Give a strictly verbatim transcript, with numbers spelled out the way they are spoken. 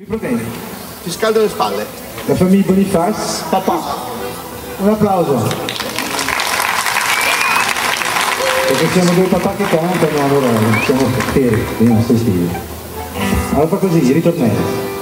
Qui problemi. Ti scaldo le spalle. La famiglia Boniface. Papà. Un applauso. Perché siamo due papà che cantano, allora siamo fieri dei nostri figli. Allora fa così, ritornello.